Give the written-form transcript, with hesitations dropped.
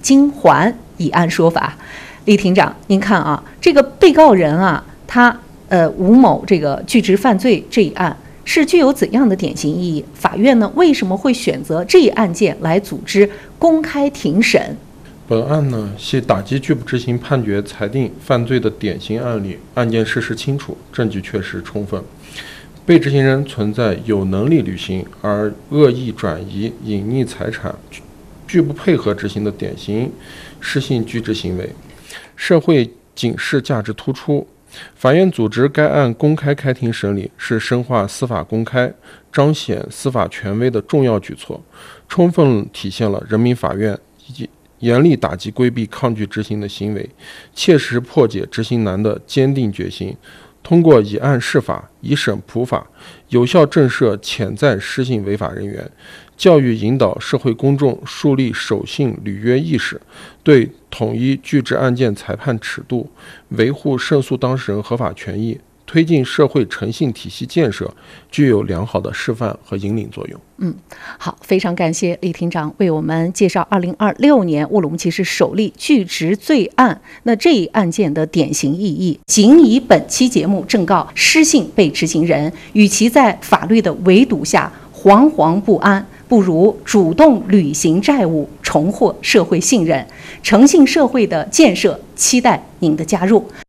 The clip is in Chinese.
金还一案说法。李庭长，您看啊，这个被告人啊，他吴某这个拒执犯罪这一案是具有怎样的典型意义？法院呢为什么会选择这一案件来组织公开庭审？ 本案呢系打击拒不执行判决裁定犯罪的典型案例，案件事实清楚，证据确实充分，被执行人存在有能力履行而恶意转移、隐匿财产、拒不配合执行的典型失信拒执行为，社会警示价值突出。法院组织该案公开开庭审理，是深化司法公开、彰显司法权威的重要举措，充分体现了人民法院以及严厉打击规避抗拒执行的行为，切实破解执行难的坚定决心。通过以案释法、以审普法，有效震慑潜在失信违法人员，教育引导社会公众树立守信履约意识，对统一拒执案件裁判尺度、维护胜诉当事人合法权益、推进社会诚信体系建设具有良好的示范和引领作用。 好，非常感谢李庭长为我们介绍2026年乌鲁木齐市首例拒执罪案，那这一案件的典型意义。仅以本期节目正告失信被执行人，与其在法律的围堵下惶惶不安，不如主动履行债务，重获社会信任。诚信社会的建设，期待您的加入。